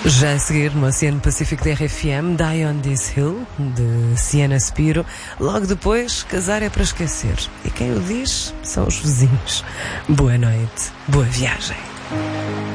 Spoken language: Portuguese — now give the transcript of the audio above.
Já a seguir, no Oceano Pacífico da RFM, Die on This Hill, de Siena Spiro. Logo depois, Casar é para esquecer. E quem o diz são os vizinhos. Boa noite, boa viagem.